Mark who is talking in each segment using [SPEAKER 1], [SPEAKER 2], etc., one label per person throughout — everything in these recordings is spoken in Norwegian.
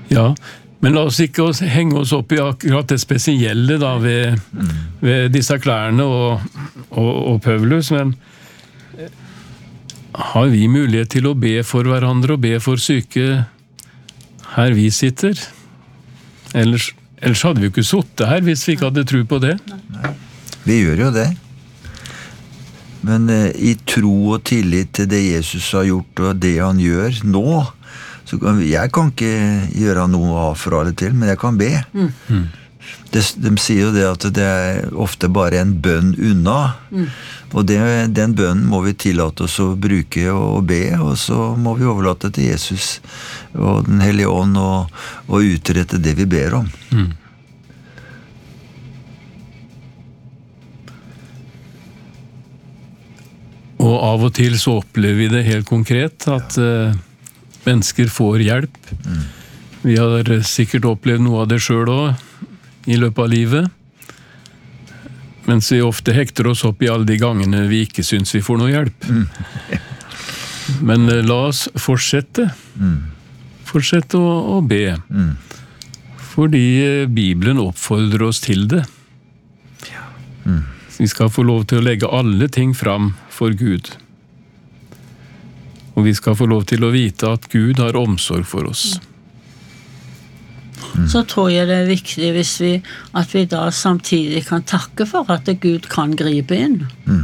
[SPEAKER 1] Ja, men la oss ikke henge oss opp i akkurat det spesielle da ved disse klærne og Paulus, men har vi mulighet til å be for hverandre og be for syke her vi sitter? Ellers hadde vi jo ikke suttet her hvis vi ikke hadde tro på det.
[SPEAKER 2] Nei. Vi gjør jo det. Men i tro og tillit til det Jesus har gjort og det han gjør nå, så jeg kan ikke gjøre noe av for alle til, men jeg kan be. De sier jo det at det er ofte bare en bønn unna, og den bønnen må vi tillate oss å bruke og be, og så må vi overlate til Jesus og den hellige ånd og utrette det vi ber om.
[SPEAKER 1] Og av og til så opplever vi det helt konkret at mennesker får hjelp. Vi har sikkert opplevd noe av det selv også i løpet av livet. Mens vi ofte hekter oss opp i alle de gangene vi ikke synes vi får noe hjelp. Men la oss fortsette. Fortsette å be. Fordi Bibelen oppfordrer oss til det. Vi skal få lov til å legge alle ting fram for Gud. Og vi skal få lov til å vite at Gud har omsorg for oss.
[SPEAKER 3] Så tror jeg det er viktig at vi da samtidig kan takke for at Gud kan gripe inn.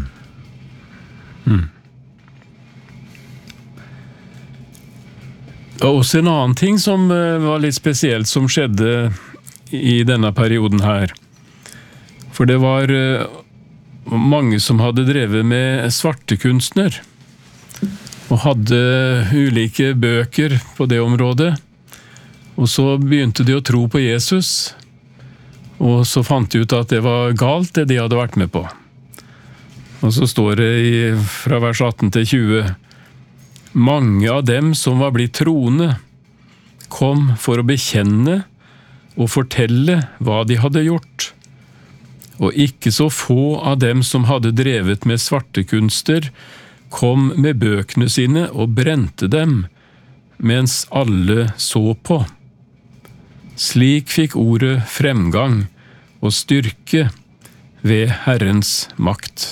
[SPEAKER 1] Og også en annen ting som var litt spesielt som skjedde i denne perioden her. For det var mange som hadde drevet med svartekunstner og hadde ulike bøker på det området. Og så begynte de å tro på Jesus, og så fant de ut at det var galt det de hadde vært med på. Og så står det fra vers 18 til 20: mange av dem som var blitt troende kom for å bekjenne og fortelle hva de hadde gjort. Og ikke så få av dem som hadde drevet med svartekunster kom med bøkene sine og brente dem, mens alle så på. Slik fikk ordet fremgang og styrke ved Herrens makt.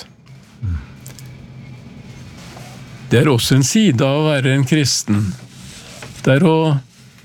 [SPEAKER 1] Det er også en side av å være en kristen. Det er å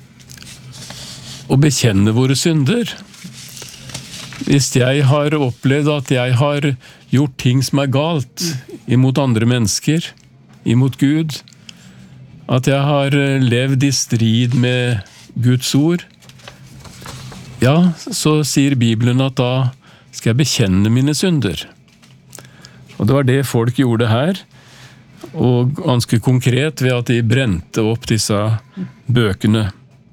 [SPEAKER 1] bekjenne våre synder. Hvis jeg har opplevd at jeg har gjort ting som er galt imot andre mennesker, imot Gud, at jeg har levd i strid med Guds ord, ja, så sier Bibelen at da skal jeg bekjenne mine synder. Og det var det folk gjorde her, og ganske konkret ved at de brente opp disse bøkene.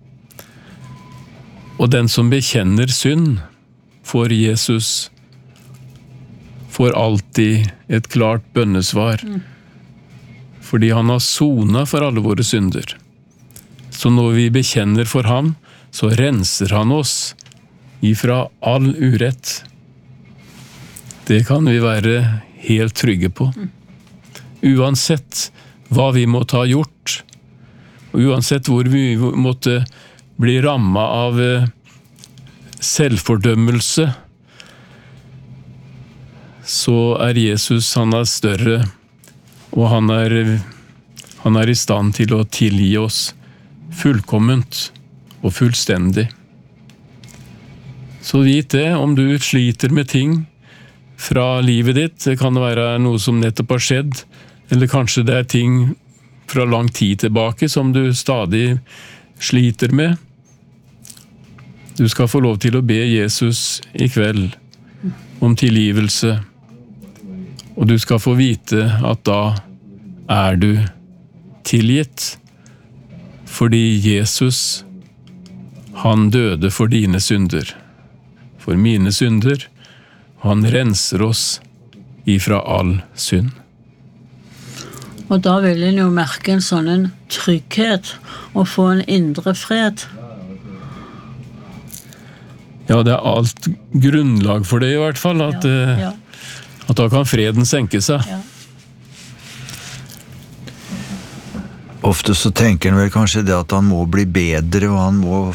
[SPEAKER 1] Og den som bekjenner synd for Jesus, får alltid et klart bønnesvar, fordi han har sonet for alle våre synder. Så når vi bekjenner for ham, så renser han oss ifra all urett. Det kan vi være helt trygge på. Uansett hva vi måtte ha gjort, og uansett hvor vi måtte bli rammet av selvfordømmelse, så er Jesus, han er større, og han er i stand til å tilgi oss fullkomment og fullstendig. Så vit det, om du sliter med ting fra livet ditt, det kan være noe som nettopp har skjedd, eller kanskje det er ting fra lang tid tilbake som du stadig sliter med. Du skal få lov til å be Jesus i kveld om tilgivelse, og du skal få vite at da er du tilgitt, fordi Jesus, han døde for dine synder, for mine synder, og han renser oss ifra all synd.
[SPEAKER 3] Og da vil en jo merke en sånn en trygghet, og få en indre fred.
[SPEAKER 1] Ja, det er alt grunnlag for det i hvert fall, at da kan freden senke seg.
[SPEAKER 3] Ja.
[SPEAKER 2] Ofte så tenker han vel kanskje det at han må bli bedre, og han må